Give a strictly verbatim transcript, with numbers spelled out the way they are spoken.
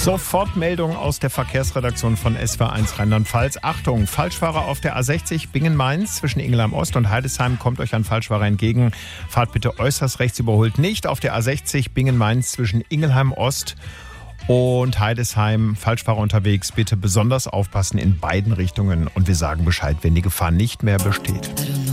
Sofort Meldung aus der Verkehrsredaktion von S W R eins Rheinland-Pfalz. Achtung, Falschfahrer auf der A sechzig Bingen-Mainz zwischen Ingelheim-Ost und Heidesheim. Kommt euch ein Falschfahrer entgegen. Fahrt bitte äußerst rechts, überholt nicht. Auf der A sechzig Bingen-Mainz zwischen Ingelheim-Ost und Heidesheim. Falschfahrer unterwegs. Bitte besonders aufpassen in beiden Richtungen. Und wir sagen Bescheid, wenn die Gefahr nicht mehr besteht.